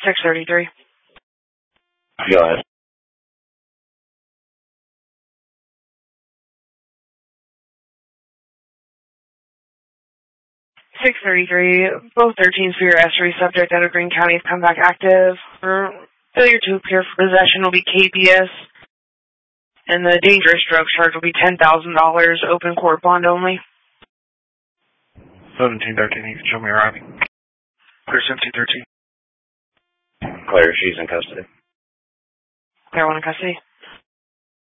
633. Go ahead. 633. Both 13s for your S3 subject out of Greene County have come back active. Failure to appear for possession will be KPS. And the dangerous drug charge will be $10,000, open court bond only. 1713, you can show me arriving. Clear 1713. Claire, she's in custody. Claire, one in custody.